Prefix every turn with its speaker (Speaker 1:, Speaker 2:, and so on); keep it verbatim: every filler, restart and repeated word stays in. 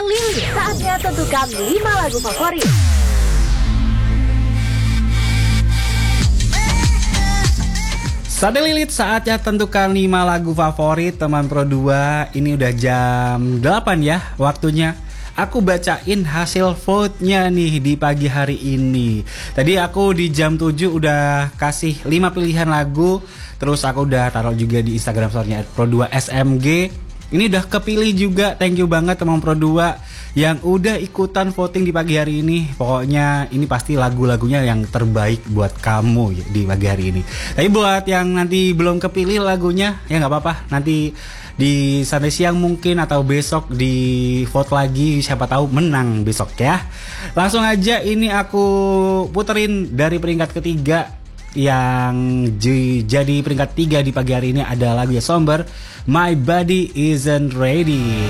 Speaker 1: dan Lili. Saatnya tentukan lima lagu favorit.
Speaker 2: Sade Lilit, saatnya tentukan lima lagu favorit teman Pro dua. Ini udah jam delapan ya waktunya. Aku bacain hasil vote-nya nih di pagi hari ini. Tadi aku di jam tujuh udah kasih lima pilihan lagu. Terus aku udah taruh juga di Instagram story-nya Pro dua S M G. Ini udah kepilih juga. Thank you banget teman Pro dua yang udah ikutan voting di pagi hari ini. Pokoknya ini pasti lagu-lagunya yang terbaik buat kamu ya, di pagi hari ini. Tapi buat yang nanti belum kepilih lagunya, ya nggak apa-apa. Nanti di Sunday siang mungkin atau besok di vote lagi, siapa tahu menang besok ya. Langsung aja ini aku puterin dari peringkat ketiga. Yang j- jadi peringkat tiga di pagi hari ini ada lagu yang somber, My Body Isn't Ready.